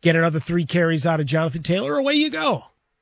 get another 3 carries out of Jonathan Taylor, away you go.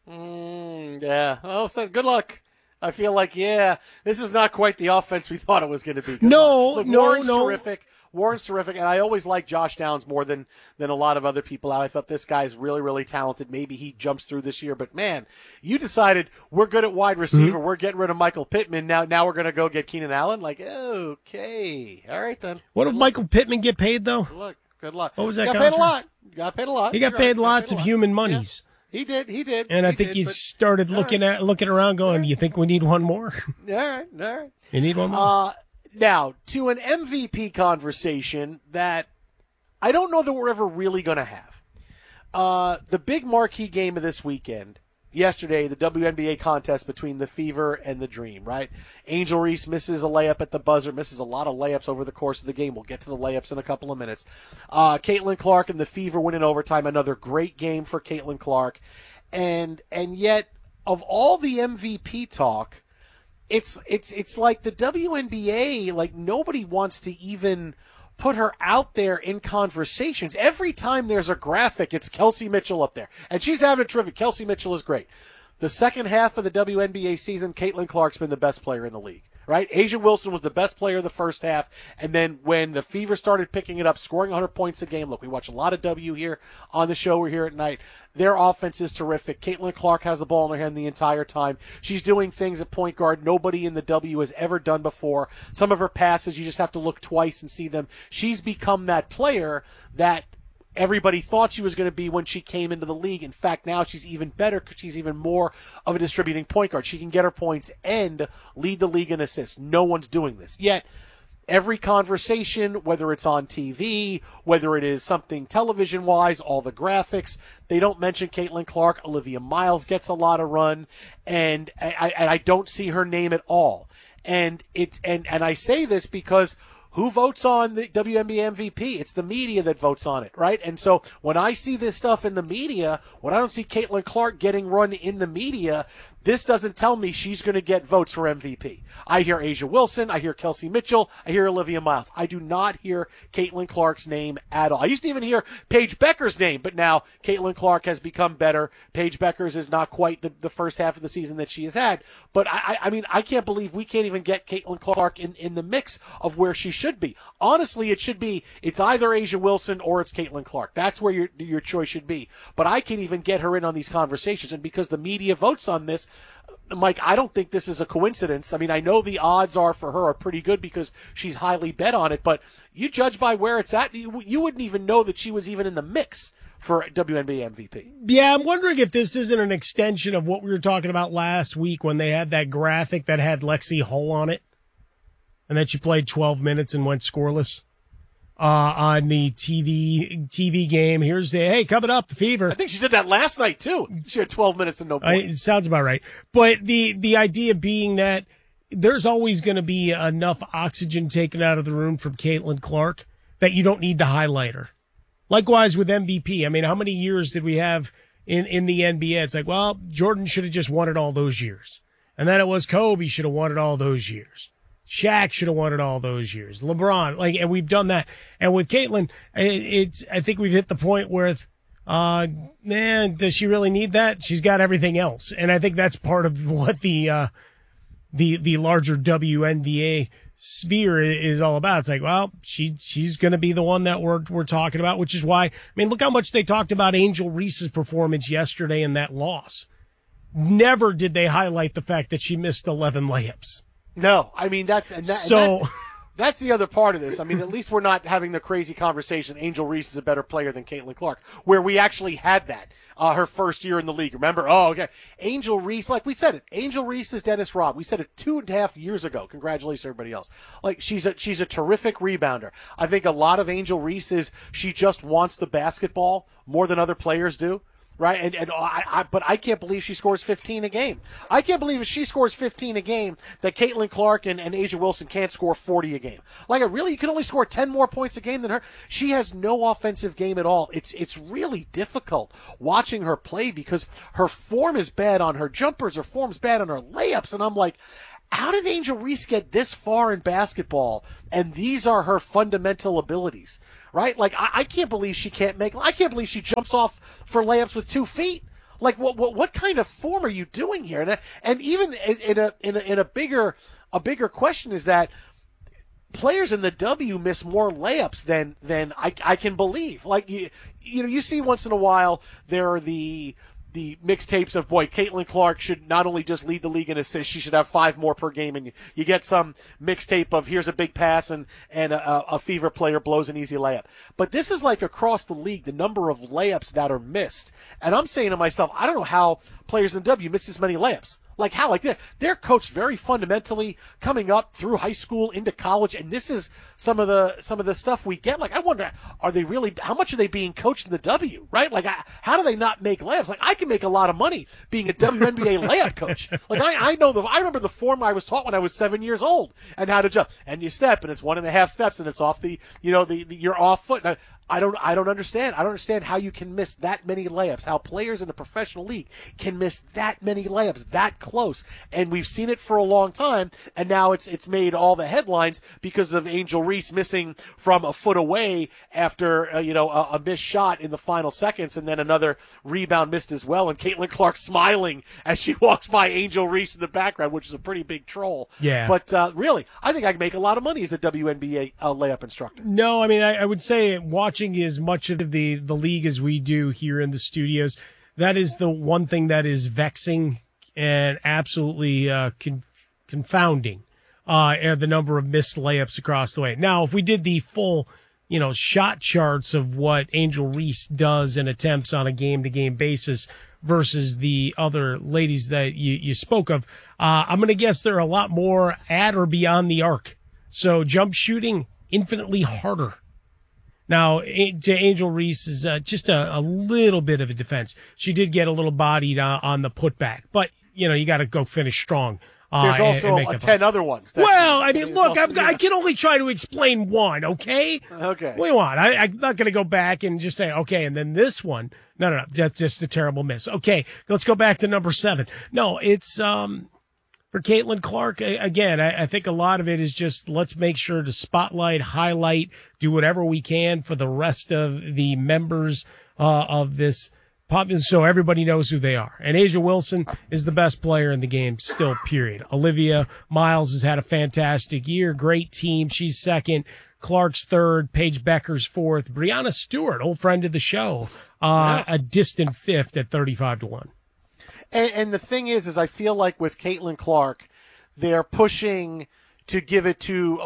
Yeah. Oh, so good luck. I feel like, this is not quite the offense we thought it was going to be. Warren's terrific. Warren's terrific, and I always like Josh Downs more than a lot of other people out. I thought this guy's really, really talented. Maybe he jumps through this year, but man, you decided we're good at wide receiver. We're getting rid of Michael Pittman. Now we're going to go get Keenan Allen. Like, okay. All right, then. What did Michael Pittman get paid, though? Good luck. What was that contract? Got paid a lot. He got paid lots of human monies. Yeah. He did. And I think he started looking around going, you think we need one more? All right. You need one more? Now, to an MVP conversation that I don't know that we're ever really going to have. The big marquee game of this weekend, yesterday, the WNBA contest between the Fever and the Dream, right? Angel Reese misses a layup at the buzzer, misses a lot of layups over the course of the game. We'll get to the layups in a couple of minutes. Caitlin Clark and the Fever win in overtime. Another great game for Caitlin Clark. And yet, of all the MVP talk, it's like the WNBA, like nobody wants to even put her out there in conversations. Every time there's a graphic, it's Kelsey Mitchell up there. And she's having a terrific. Kelsey Mitchell is great. The second half of the WNBA season, Caitlin Clark's been the best player in the league, right? A'ja Wilson was the best player the first half. And then when the Fever started picking it up, scoring 100 points a game, look, we watch a lot of W here on the show. We're here at night. Their offense is terrific. Caitlin Clark has the ball in her hand the entire time. She's doing things at point guard nobody in the W has ever done before. Some of her passes, you just have to look twice and see them. She's become that player that everybody thought she was going to be when she came into the league. In fact, now she's even better because she's even more of a distributing point guard. She can get her points and lead the league in assists. No one's doing this. Yet, every conversation, whether it's on TV, whether it is something television-wise, all the graphics, they don't mention Caitlin Clark. Olivia Miles gets a lot of run, and I don't see her name at all. And I say this because who votes on the WNBA MVP? It's the media that votes on it, right? And so when I see this stuff in the media, when I don't see Caitlin Clark getting run in the media, this doesn't tell me she's going to get votes for MVP. I hear A'ja Wilson. I hear Kelsey Mitchell. I hear Olivia Miles. I do not hear Caitlin Clark's name at all. I used to even hear Paige Becker's name, but now Caitlin Clark has become better. Paige Becker's is not quite the first half of the season that she has had. But I mean, I can't believe we can't even get Caitlin Clark in the mix of where she should be. Honestly, it should be, it's either A'ja Wilson or it's Caitlin Clark. That's where your choice should be. But I can't even get her in on these conversations. And because the media votes on this, Mike, I don't think this is a coincidence. I mean, I know the odds are for her are pretty good because she's highly bet on it, but you judge by where it's at, you wouldn't even know that she was even in the mix for WNBA MVP. Yeah, I'm wondering if this isn't an extension of what we were talking about last week when they had that graphic that had Lexi Hull on it, and then she played 12 minutes and went scoreless. On the TV game. Here's hey, coming up, the Fever. I think she did that last night too. She had 12 minutes and no points. It sounds about right. But the idea being that there's always going to be enough oxygen taken out of the room from Caitlin Clark that you don't need to highlight her. Likewise with MVP. I mean, how many years did we have in the NBA? It's like, well, Jordan should have just won it all those years. And then it was Kobe should have won it all those years. Shaq should have won it all those years. LeBron, and we've done that. And with Caitlin, I think we've hit the point where, does she really need that? She's got everything else. And I think that's part of what the larger WNBA sphere is all about. It's like, well, she's going to be the one that we're talking about, which is why, I mean, look how much they talked about Angel Reese's performance yesterday in that loss. Never did they highlight the fact that she missed 11 layups. No, I mean, that's the other part of this. I mean, at least we're not having the crazy conversation, Angel Reese is a better player than Caitlin Clark, where we actually had that her first year in the league. Remember? Oh, okay. Angel Reese, like we said it, Angel Reese is Dennis Robb. We said it 2.5 years ago. Congratulations, everybody else. Like, she's a terrific rebounder. I think a lot of Angel Reese is she just wants the basketball more than other players do. Right, but I can't believe she scores 15 a game. I can't believe if she scores 15 a game that Caitlin Clark and A'ja Wilson can't score 40 a game. Like, you can only score 10 more points a game than her. She has no offensive game at all. It's really difficult watching her play because her form is bad on her jumpers, her form's bad on her layups, and I'm like, how did Angel Reese get this far in basketball? And these are her fundamental abilities. right? Like, I can't believe she can't make. I can't believe she jumps off for layups with 2 feet. Like, what kind of form are you doing here? And even in a bigger question is that players in the W miss more layups than I can believe. Like, you see once in a while there are the mixtapes of, boy, Caitlin Clark should not only just lead the league in assists, she should have 5 more per game. And you get some mixtape of here's a big pass and a Fever player blows an easy layup. But this is like across the league, the number of layups that are missed. And I'm saying to myself, I don't know how players in the W miss this many layups. Like how? Like they're coached very fundamentally coming up through high school into college, and this is some of the stuff we get. Like I wonder, are they really? How much are they being coached in the W? Right? Like how do they not make layups? Like I can make a lot of money being a WNBA layup coach. Like I remember the form I was taught when I was 7 years old and how to jump. And you step, and it's 1.5 steps, and it's off the you're off foot. Now, I don't understand. I don't understand how you can miss that many layups, how players in the professional league can miss that many layups that close. And we've seen it for a long time, and now it's made all the headlines because of Angel Reese missing from a foot away after a missed shot in the final seconds, and then another rebound missed as well, and Caitlin Clark smiling as she walks by Angel Reese in the background, which is a pretty big troll. Yeah. But really, I think I can make a lot of money as a WNBA layup instructor. No, I mean, I would say watching as much of the league as we do here in the studios, that is the one thing that is vexing and absolutely confounding, the number of missed layups across the way. Now, if we did the full, shot charts of what Angel Reese does and attempts on a game-to-game basis versus the other ladies that you spoke of, I'm going to guess there are a lot more at or beyond the arc. So jump shooting, infinitely harder. Now, to Angel Reese is just a little bit of a defense. She did get a little bodied on the putback, but you got to go finish strong. There's also 10 other ones. Well, I mean, look, I can only try to explain one, okay? Okay. What do you want? I'm not going to go back and just say, okay, and then this one. No, that's just a terrible miss. Okay, let's go back to number 7. No, it's for Caitlin Clark, again, I think a lot of it is just let's make sure to spotlight, highlight, do whatever we can for the rest of the members of this pop, so everybody knows who they are. And A'ja Wilson is the best player in the game still, period. Olivia Miles has had a fantastic year. Great team. She's second. Clark's third. Paige Becker's fourth. Brianna Stewart, old friend of the show, a distant fifth at 35-1. And the thing is I feel like with Caitlin Clark, they're pushing to give it to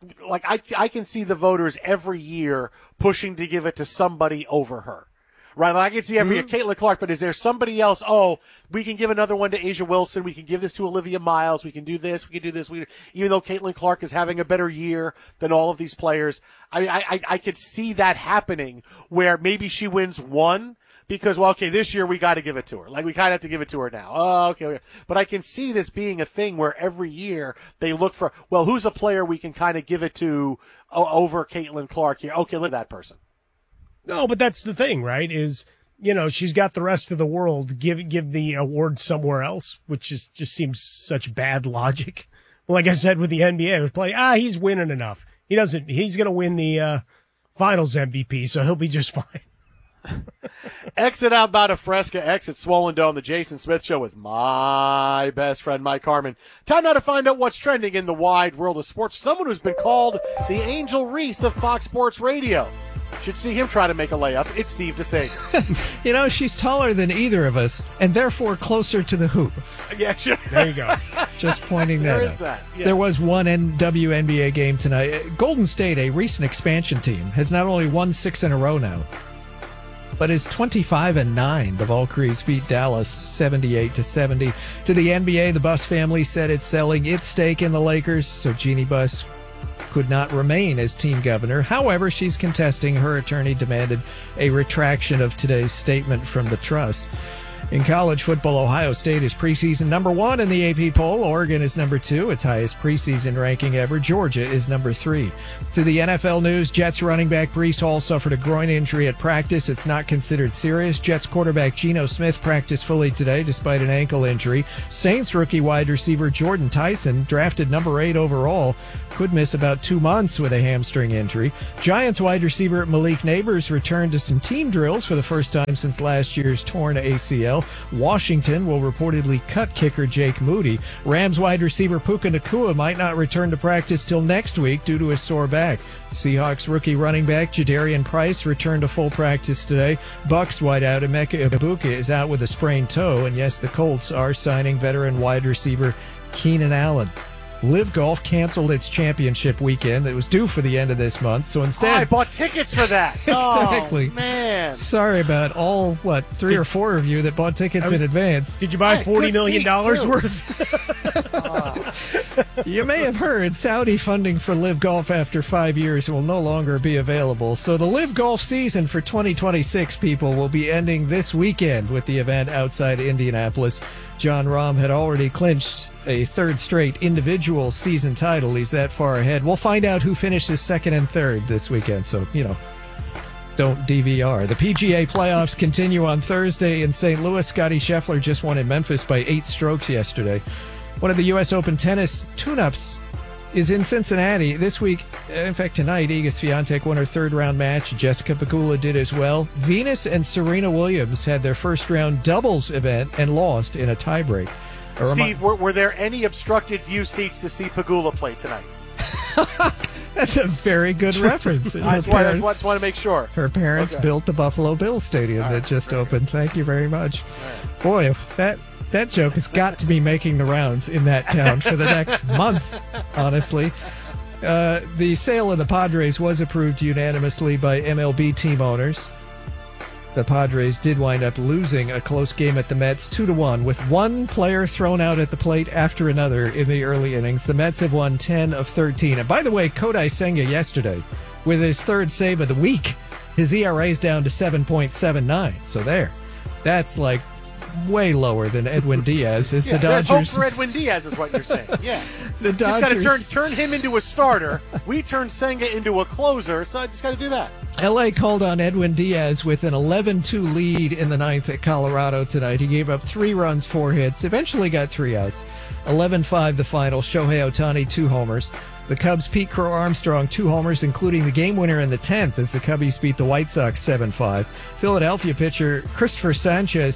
I can see the voters every year pushing to give it to somebody over her. Right, I can see every year Caitlin Clark, but is there somebody else? Oh, we can give another one to A'ja Wilson. We can give this to Olivia Miles. We can do this. We can do this. Even though Caitlin Clark is having a better year than all of these players, I could see that happening where maybe she wins one. Because, well, okay, this year we got to give it to her. Like, we kind of have to give it to her now. Oh, okay. But I can see this being a thing where every year they look for, well, who's a player we can kind of give it to over Caitlin Clark here? Okay, look at that person. No, but that's the thing, right? Is, she's got the rest of the world. Give the award somewhere else, which just seems such bad logic. Like I said with the NBA, we're playing, he's winning enough. He's going to win the finals MVP, so he'll be just fine. Exit out Bada Fresca, exit Swollen Dome, the Jason Smith Show with my best friend, Mike Harmon. Time now to find out what's trending in the wide world of sports. Someone who's been called the Angel Reese of Fox Sports Radio. Should see him try to make a layup. It's Steve DeSager. She's taller than either of us, and therefore closer to the hoop. Yeah, sure. There you go. Just pointing that out. There is that. Yes. There was one WNBA game tonight. Golden State, a recent expansion team, has not only won 6 in a row now, but is 25-9. The Valkyries beat Dallas 78-70. To the NBA, the Buss family said it's selling its stake in the Lakers, so Jeannie Buss could not remain as team governor. However, she's contesting. Her attorney demanded a retraction of today's statement from the trust. In college football, Ohio State is preseason number 1 in the AP poll. Oregon is number 2, its highest preseason ranking ever. Georgia is number 3. To the NFL news, Jets running back Breece Hall suffered a groin injury at practice. It's not considered serious. Jets quarterback Geno Smith practiced fully today despite an ankle injury. Saints rookie wide receiver Jordan Tyson, drafted number 8 overall, could miss about 2 months with a hamstring injury. Giants wide receiver Malik Neighbors returned to some team drills for the first time since last year's torn ACL. Washington will reportedly cut kicker Jake Moody. Rams wide receiver Puka Nacua might not return to practice till next week due to a sore back. Seahawks rookie running back Jadarian Price returned to full practice today. Bucks wideout Emeka Ibuka is out with a sprained toe. And yes, the Colts are signing veteran wide receiver Keenan Allen. Live Golf canceled its championship weekend that was due for the end of this month, so instead... I bought tickets for that. Exactly. Oh, man. Sorry about all, 3 or 4 of you that bought tickets in advance. Did you buy $40 million worth? You may have heard Saudi funding for Live Golf after 5 years will no longer be available. So the Live Golf season for 2026, people, will be ending this weekend with the event outside Indianapolis. Jon Rahm had already clinched a third straight individual season title. He's that far ahead. We'll find out who finishes second and third this weekend. So, don't DVR. The PGA playoffs continue on Thursday in St. Louis. Scottie Scheffler just won in Memphis by 8 strokes yesterday. One of the U.S. Open tennis tune-ups is in Cincinnati this week. In fact, tonight, Iga Swiatek won her third-round match. Jessica Pegula did as well. Venus and Serena Williams had their first-round doubles event and lost in a tiebreak. Steve, were there any obstructed view seats to see Pegula play tonight? That's a very good reference. I just want to make sure. Her parents built the Buffalo Bills Stadium that just opened. Thank you very much. Boy, that joke has got to be making the rounds in that town for the next month, honestly. The sale of the Padres was approved unanimously by MLB team owners. The Padres did wind up losing a close game at the Mets 2-1 with one player thrown out at the plate after another in the early innings. The Mets have won 10 of 13. And by the way, Kodai Senga yesterday, with his third save of the week, his ERA is down to 7.79. So there. That's like way lower than Edwin Diaz. The Dodgers. There's hope for Edwin Diaz, is what you're saying. Yeah, the Dodgers just got to turn him into a starter. We turned Senga into a closer, so I just got to do that. LA called on Edwin Diaz with an 11-2 lead in the ninth at Colorado tonight. He gave up 3 runs, 4 hits, eventually got 3 outs. 11-5 the final. Shohei Ohtani 2 homers. The Cubs' Pete Crow Armstrong 2 homers, including the game winner in the 10th as the Cubbies beat the White Sox 7-5. Philadelphia pitcher Christopher Sanchez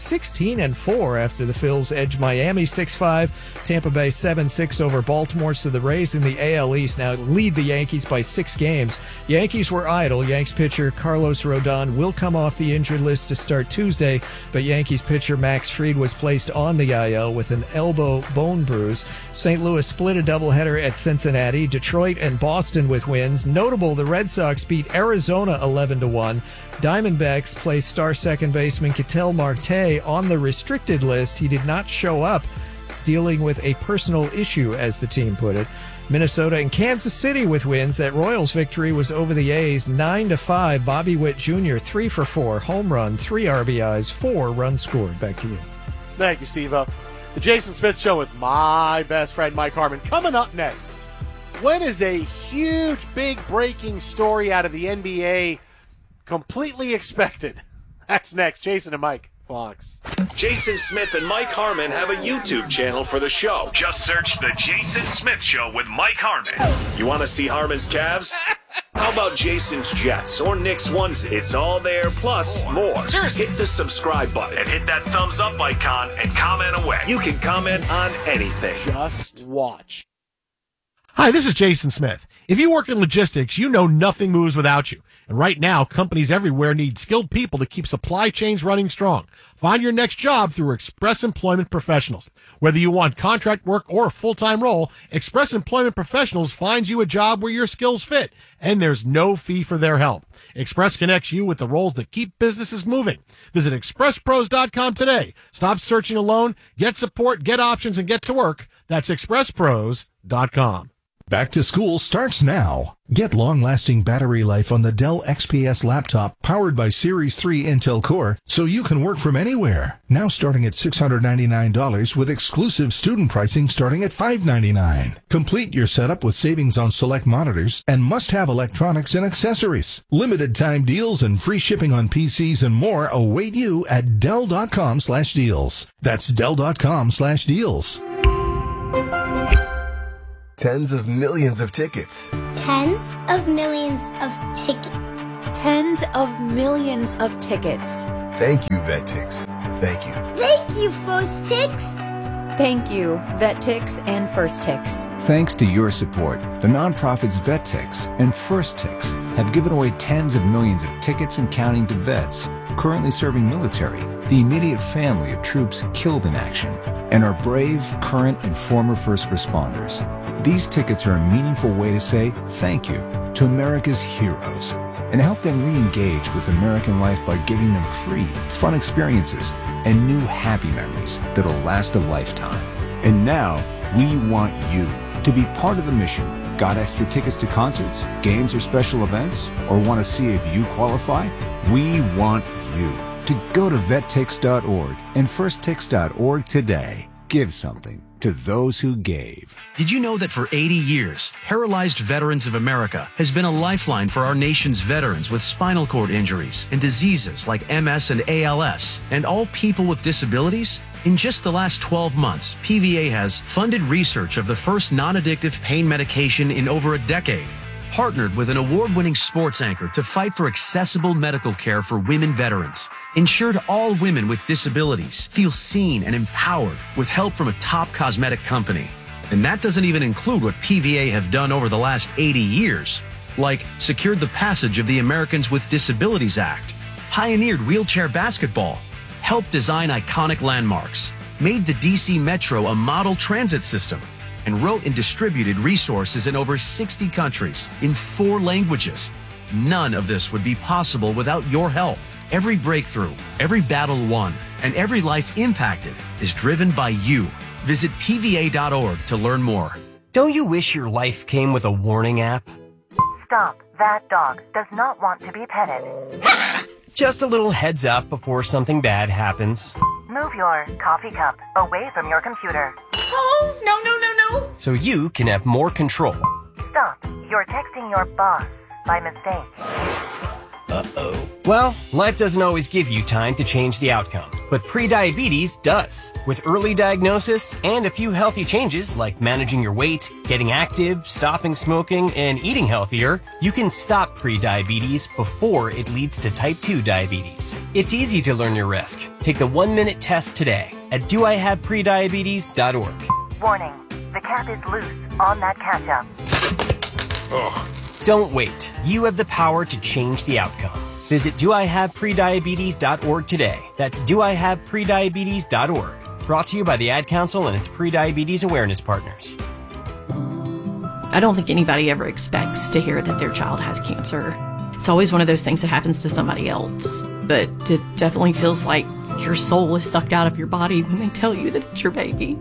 16-4 after the Phils edged Miami 6-5. Tampa Bay 7-6 over Baltimore, so the Rays in the AL East now lead the Yankees by 6 games. Yankees were idle. Yanks pitcher Carlos Rodon will come off the injured list to start Tuesday, but Yankees pitcher Max Fried was placed on the IL with an elbow bone bruise. St. Louis split a doubleheader at Cincinnati. Detroit and Boston with wins. Notable, the Red Sox beat Arizona 11-1. Diamondbacks placed star second baseman Ketel Marte on the restricted list. He did not show up, dealing with a personal issue, as the team put it. Minnesota and Kansas City with wins. That Royals victory was over the A's 9-5. Bobby Witt Jr. 3 for 4, home run, 3 RBIs, 4 runs scored. Back to you. Thank you, Steve-O. The Jason Smith Show with my best friend Mike Harmon. Coming up next, when is a huge, big breaking story out of the NBA completely expected? That's next. Jason and Mike, Fox. Jason Smith and Mike Harmon have a YouTube channel for the show. Just search The Jason Smith Show with Mike Harmon. You want to see Harmon's Cavs? How about Jason's Jets or Knicks onesie? It's all there, plus more. Seriously. Hit the subscribe button and hit that thumbs up icon and comment away. You can comment on anything. Just watch. Hi, this is Jason Smith. If you work in logistics, you know nothing moves without you. And right now, companies everywhere need skilled people to keep supply chains running strong. Find your next job through Express Employment Professionals. Whether you want contract work or a full-time role, Express Employment Professionals finds you a job where your skills fit, and there's no fee for their help. Express connects you with the roles that keep businesses moving. Visit expresspros.com today. Stop searching alone, get support, get options, and get to work. That's expresspros.com. Back to school starts now. Get long-lasting battery life on the Dell XPS laptop powered by Series 3 Intel Core so you can work from anywhere. Now starting at $699 with exclusive student pricing starting at $599. Complete your setup with savings on select monitors and must-have electronics and accessories. Limited time deals and free shipping on PCs and more await you at Dell.com/deals. That's Dell.com/deals. Tens of millions of tickets. Tens of millions of tickets. Tens of millions of tickets. Thank you, VetTix. Thank you. Thank you, First Tix. Thank you, VetTix and First Tix. Thanks to your support, the nonprofits VetTix and First Tix have given away tens of millions of tickets and counting to vets currently serving military, the immediate family of troops killed in action, and our brave, current, and former first responders. These tickets are a meaningful way to say thank you to America's heroes and help them re-engage with American life by giving them free, fun experiences and new happy memories that'll last a lifetime. And now, we want you to be part of the mission. Got extra tickets to concerts, games, or special events? Or want to see if you qualify? We want you to go to vettix.org and firsttix.org today. Give something to those who gave. Did you know that for 80 years, Paralyzed Veterans of America has been a lifeline for our nation's veterans with spinal cord injuries and diseases like MS and ALS, and all people with disabilities? In just the last 12 months, PVA has funded research of the first non-addictive pain medication in over a decade, partnered with an award-winning sports anchor to fight for accessible medical care for women veterans, ensured all women with disabilities feel seen and empowered with help from a top cosmetic company. And that doesn't even include what PVA have done over the last 80 years, like secured the passage of the Americans with Disabilities Act, pioneered wheelchair basketball, helped design iconic landmarks, made the DC Metro a model transit system, and wrote and distributed resources in over 60 countries in 4 languages. None of this would be possible without your help. Every breakthrough, every battle won, and every life impacted is driven by you. Visit PVA.org to learn more. Don't you wish your life came with a warning app? Stop. That dog does not want to be petted. Just a little heads up before something bad happens. Move your coffee cup away from your computer. Oh, no. So you can have more control. Stop. You're texting your boss by mistake. Uh-oh. Well, life doesn't always give you time to change the outcome, but prediabetes does. With early diagnosis and a few healthy changes like managing your weight, getting active, stopping smoking, and eating healthier, you can stop prediabetes before it leads to type 2 diabetes. It's easy to learn your risk. Take the 1-minute test today at doihaveprediabetes.org. Warning. The cap is loose on that ketchup. Ugh. Don't wait. You have the power to change the outcome. Visit doihaveprediabetes.org today. That's doihaveprediabetes.org. Brought to you by the Ad Council and its prediabetes awareness partners. I don't think anybody ever expects to hear that their child has cancer. It's always one of those things that happens to somebody else. But it definitely feels like your soul is sucked out of your body when they tell you that it's your baby.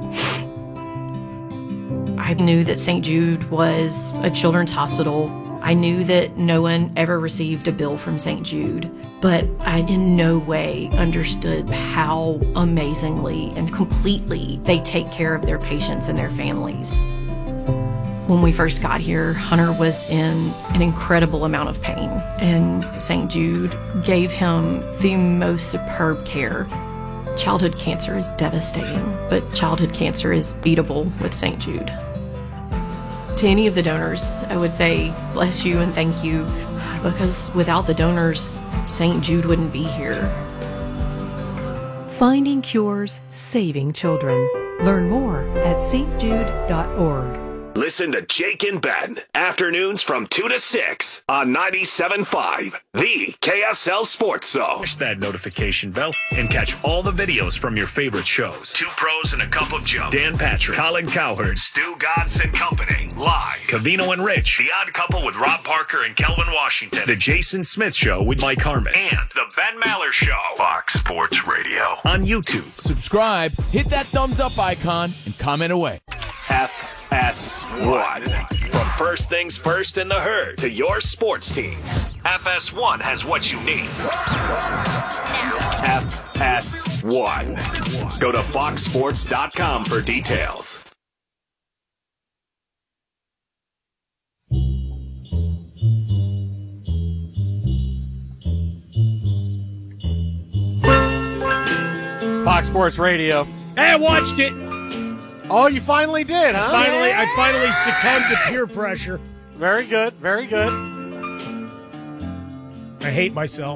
I knew that St. Jude was a children's hospital. I knew that no one ever received a bill from St. Jude, but I in no way understood how amazingly and completely they take care of their patients and their families. When we first got here, Hunter was in an incredible amount of pain, and St. Jude gave him the most superb care. Childhood cancer is devastating, but childhood cancer is beatable with St. Jude. To any of the donors, I would say bless you and thank you, because without the donors, St. Jude wouldn't be here. Finding cures, saving children. Learn more at stjude.org. Listen to Jake and Ben, afternoons from 2 to 6 on 97.5, the KSL Sports Zone. Push that notification bell and catch all the videos from your favorite shows. Two Pros and a Cup of Joe. Dan Patrick, Colin Cowherd, Stu Godson Company. Live. Covino and Rich. The Odd Couple with Rob Parker and Kelvin Washington. The Jason Smith Show with Mike Harmon. And The Ben Maller Show. Fox Sports Radio. On YouTube. Subscribe, hit that thumbs up icon, and comment away. FS1. From first things first in the herd to your sports teams, FS1 has what you need. FS1. Go to foxsports.com for details. Fox Sports Radio. Hey, I watched it. Oh, you finally did, huh? I finally succumbed to peer pressure. Very good. Very good. I hate myself.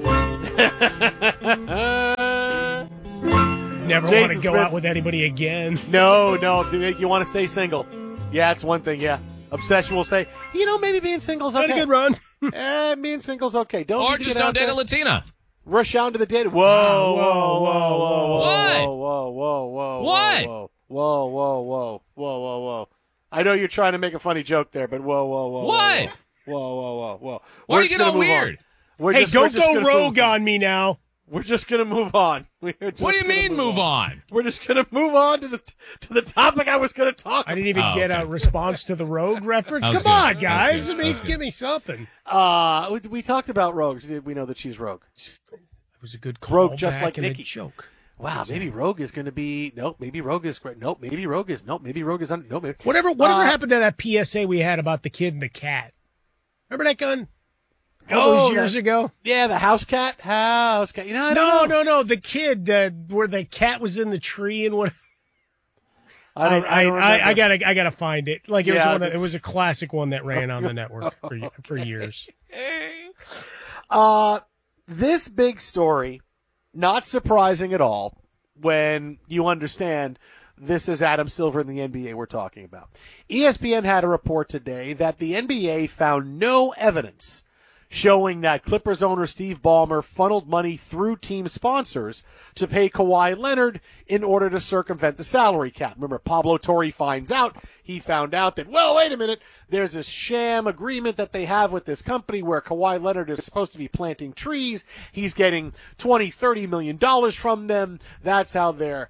Never want Jason to go Smith. out with anybody again. No. You want to stay single. Yeah, it's one thing, yeah. Obsession will say, maybe being single's okay. Had a good run. Being single's okay. Don't Or need to just get don't out date there. a Latina. Rush out into the date. Whoa. Whoa. I know you're trying to make a funny joke there, but whoa. What? Whoa. Why are you getting all weird? Hey, don't go rogue on me now. We're just going to move on. What do you mean move on? We're just going to move on to the topic I was going to talk about. I didn't even get a response to the Rogue reference. Come on, guys. Give me something. We talked about Rogue. We know that she's Rogue. It was a good call. Rogue, just like and a Nikki. joke. Wow, maybe Rogue is going to be. Nope, maybe Rogue is great. Nope, maybe Rogue is. Nope, maybe Rogue is. Nope, maybe. Whatever happened to that PSA we had about the kid and the cat? Remember that gun? All those years ago? Yeah, the house cat. I don't know. No. The kid where the cat was in the tree and what? I gotta find it. Like it was a classic one that ran on the network for years. This big story, not surprising at all when you understand this is Adam Silver in the NBA we're talking about. ESPN had a report today that the NBA found no evidence showing that Clippers owner Steve Ballmer funneled money through team sponsors to pay Kawhi Leonard in order to circumvent the salary cap. Remember, Pablo Torre finds out. He found out that, well, wait a minute, there's a sham agreement that they have with this company where Kawhi Leonard is supposed to be planting trees. He's getting $20-30 million from them. That's how they're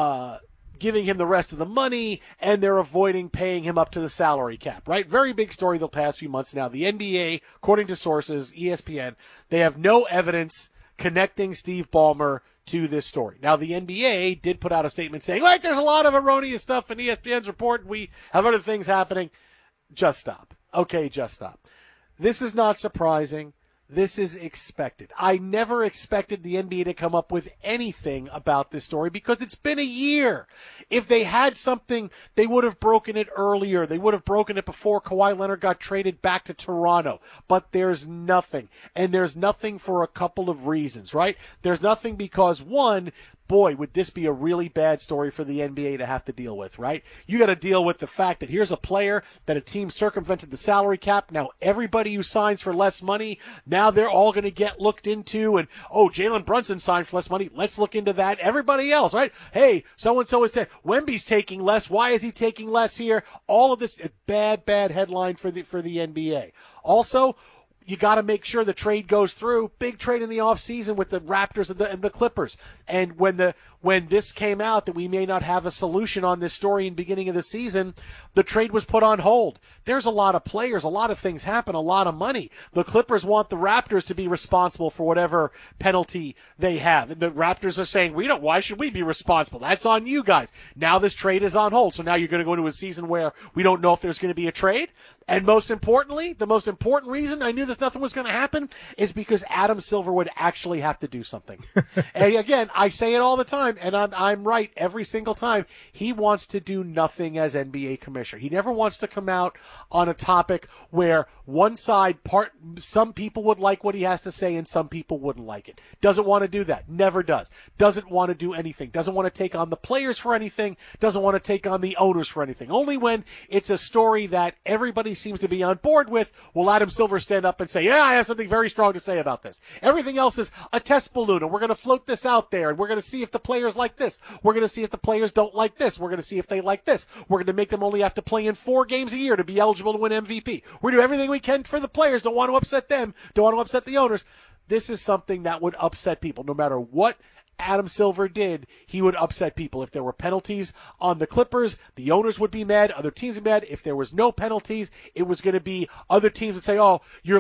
giving him the rest of the money, and they're avoiding paying him up to the salary cap, right? Very big story the past few months now. The NBA, according to sources, ESPN, they have no evidence connecting Steve Ballmer to this story. Now, the NBA did put out a statement saying, wait, there's a lot of erroneous stuff in ESPN's report. We have other things happening. Just stop. Okay, just stop. This is not surprising. This is expected. I never expected the NBA to come up with anything about this story because it's been a year. If they had something, they would have broken it earlier. They would have broken it before Kawhi Leonard got traded back to Toronto. But there's nothing. And there's nothing for a couple of reasons, right? There's nothing because, one, boy, would this be a really bad story for the NBA to have to deal with, right? You got to deal with the fact that here's a player that a team circumvented the salary cap. Now everybody who signs for less money, now they're all going to get looked into. And, Jalen Brunson signed for less money. Let's look into that. Everybody else, right? Hey, so-and-so is Wemby's taking less. Why is he taking less here? All of this, a bad headline for the NBA. Also, you got to make sure the trade goes through. Big trade in the offseason with the Raptors and the Clippers. And when this came out that we may not have a solution on this story in the beginning of the season, the trade was put on hold. There's a lot of players, a lot of things happen, a lot of money. The Clippers want the Raptors to be responsible for whatever penalty they have. And the Raptors are saying, why should we be responsible? That's on you guys. Now this trade is on hold. So now you're going to go into a season where we don't know if there's going to be a trade. And most importantly, the most important reason I knew nothing was going to happen is because Adam Silver would actually have to do something. And again, I say it all the time, and I'm right every single time. He wants to do nothing as NBA commissioner. He never wants to come out on a topic where one side some people would like what he has to say and some people wouldn't like it. Doesn't want to do that. Never does. Doesn't want to do anything. Doesn't want to take on the players for anything. Doesn't want to take on the owners for anything. Only when it's a story that everybody seems to be on board with will Adam Silver stand up and say, yeah, I have something very strong to say about this. Everything else is a test balloon, and we're going to float this out there, and we're going to see if the players like this. We're going to see if the players don't like this. We're going to see if they like this. We're going to make them only have to play in 4 games a year to be eligible to win MVP. We're going to do everything we can for the players. Don't want to upset them. Don't want to upset the owners. This is something that would upset people. No matter what Adam Silver did, he would upset people. If there were penalties on the Clippers, the owners would be mad, other teams would be mad. If there was no penalties, it was going to be other teams would say, you're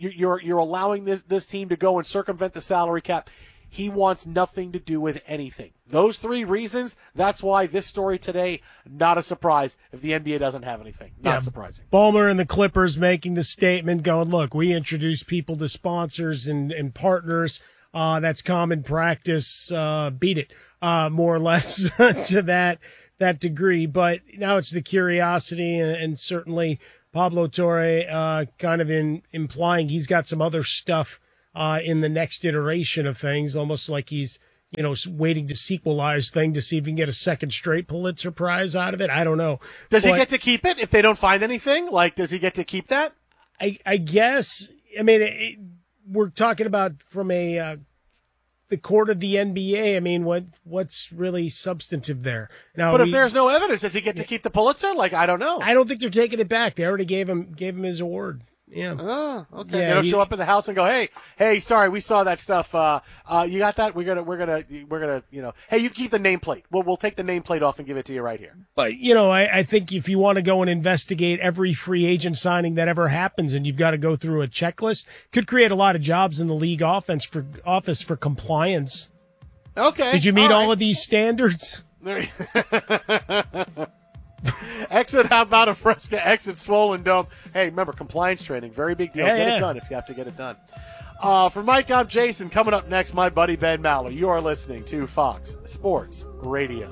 allowing this team to go and circumvent the salary cap. He wants nothing to do with anything. Those 3 reasons, that's why this story today, not a surprise if the NBA doesn't have anything. Not surprising. Ballmer and the Clippers making the statement going, look, we introduce people to sponsors and partners. That's common practice. Beat it, more or less to that. that degree, but now it's the curiosity, and certainly Pablo Torre kind of implying he's got some other stuff in the next iteration of things, almost like he's waiting to sequelize thing to see if he can get a second straight Pulitzer Prize out of it. I don't know. Does he get to keep it if they don't find anything? Like, does he get to keep that? I guess. I mean, we're talking about from the court of the NBA. I mean, what's really substantive there? Now, but if there's no evidence, does he get to keep the Pulitzer? Like, I don't know. I don't think they're taking it back. They already gave him his award. Yeah. Oh, okay. Yeah, they don't show up in the house and go, hey, sorry, we saw that stuff. You got that? We're gonna, hey, you keep the nameplate. We'll take the nameplate off and give it to you right here. But, I think if you want to go and investigate every free agent signing that ever happens and you've got to go through a checklist, could create a lot of jobs in the league office for compliance. Okay. Did you meet all of these standards? Exit, how about a Fresca exit Swollen Dome? Hey, remember, compliance training, very big deal. Get it done if you have to get it done. For Mike, I'm Jason. Coming up next, my buddy Ben Maller. You are listening to Fox Sports Radio.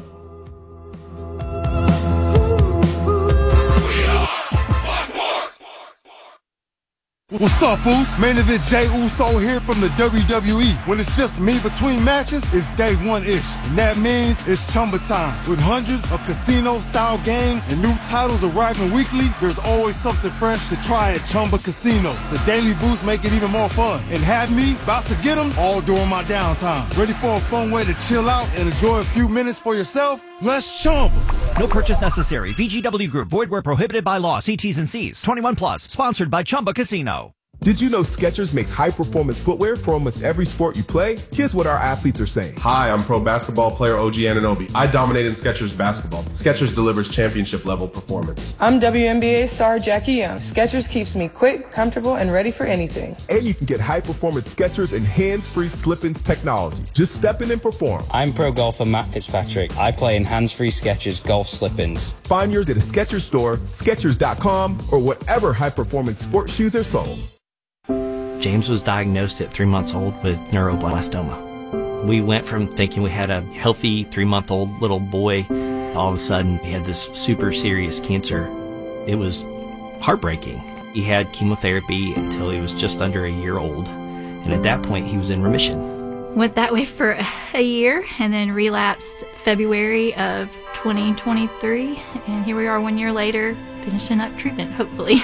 What's up, fools? Main event Jey Uso here from the WWE. When it's just me between matches, it's day one-ish. And that means it's Chumba time. With hundreds of casino-style games and new titles arriving weekly, there's always something fresh to try at Chumba Casino. The daily boosts make it even more fun. And have me about to get them all during my downtime. Ready for a fun way to chill out and enjoy a few minutes for yourself? Let's Chumba. No purchase necessary. VGW Group. Void where prohibited by law. See T's and C's. 21 plus. Sponsored by Chumba Casino. Did you know Skechers makes high-performance footwear for almost every sport you play? Here's what our athletes are saying. Hi, I'm pro basketball player OG Anunoby. I dominate in Skechers basketball. Skechers delivers championship-level performance. I'm WNBA star Jackie Young. Skechers keeps me quick, comfortable, and ready for anything. And you can get high-performance Skechers and hands-free slip-ins technology. Just step in and perform. I'm pro golfer Matt Fitzpatrick. I play in hands-free Skechers golf slip-ins. Find yours at a Skechers store, Skechers.com, or whatever high-performance sports shoes are sold. James was diagnosed at 3 months old with neuroblastoma. We went from thinking we had a healthy 3-month-old little boy, all of a sudden he had this super serious cancer. It was heartbreaking. He had chemotherapy until he was just under a year old, and at that point he was in remission. Went that way for a year and then relapsed February of 2023, and here we are 1 year later finishing up treatment, hopefully.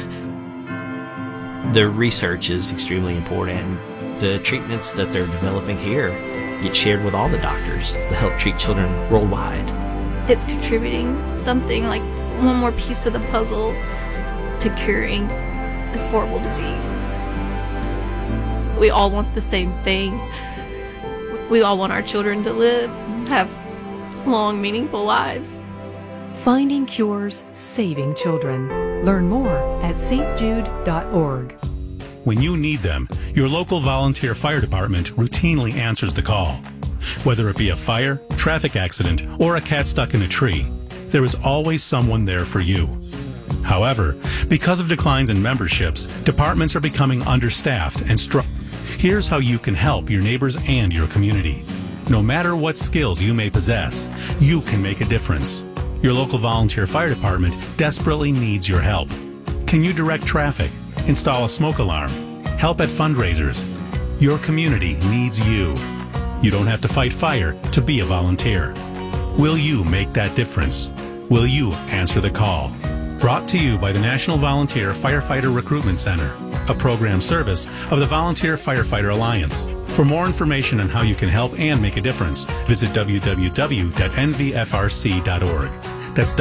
The research is extremely important. The treatments that they're developing here get shared with all the doctors to help treat children worldwide. It's contributing something like one more piece of the puzzle to curing this horrible disease. We all want the same thing. We all want our children to live, have long, meaningful lives. Finding cures, saving children. Learn more at stjude.org. When you need them, your local volunteer fire department routinely answers the call. Whether it be a fire, traffic accident, or a cat stuck in a tree, there is always someone there for you. However, because of declines in memberships, departments are becoming understaffed and Here's how you can help your neighbors and your community. No matter what skills you may possess, you can make a difference. Your local volunteer fire department desperately needs your help. Can you direct traffic, install a smoke alarm, help at fundraisers? Your community needs you. You don't have to fight fire to be a volunteer. Will you make that difference? Will you answer the call? Brought to you by the National Volunteer Firefighter Recruitment Center, a program service of the Volunteer Firefighter Alliance. For more information on how you can help and make a difference, visit www.nvfrc.org. That's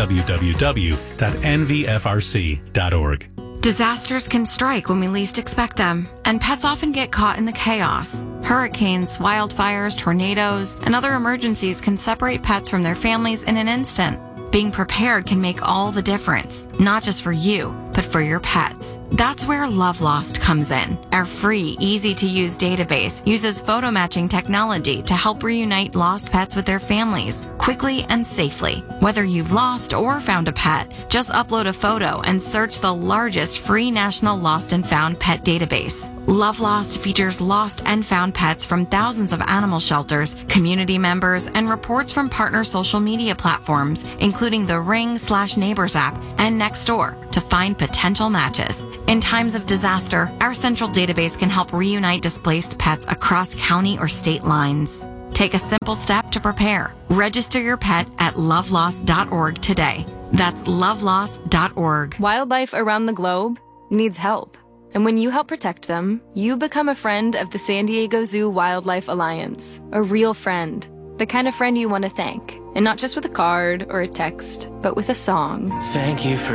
www.nvfrc.org. Disasters can strike when we least expect them, and pets often get caught in the chaos. Hurricanes, wildfires, tornadoes, and other emergencies can separate pets from their families in an instant. Being prepared can make all the difference, not just for you, but for your pets. That's where Love Lost comes in. Our free, easy-to-use database uses photo matching technology to help reunite lost pets with their families, quickly and safely. Whether you've lost or found a pet, just upload a photo and search the largest free national lost and found pet database. Love Lost features lost and found pets from thousands of animal shelters, community members, and reports from partner social media platforms, including the Ring/Neighbors app and Nextdoor, to find potential matches. In times of disaster, our central database can help reunite displaced pets across county or state lines. Take a simple step to prepare. Register your pet at lovelost.org today. That's lovelost.org. Wildlife around the globe needs help. And when you help protect them, you become a friend of the San Diego Zoo Wildlife Alliance. A real friend. The kind of friend you want to thank. And not just with a card or a text, but with a song. Thank you for